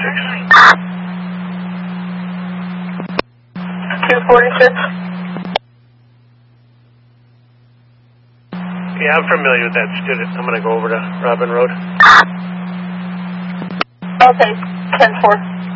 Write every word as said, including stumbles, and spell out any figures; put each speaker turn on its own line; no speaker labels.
forty-six.
two forty-six.
Yeah, I'm familiar with that student. I'm going to go over to Robin Road.
Okay, ten four.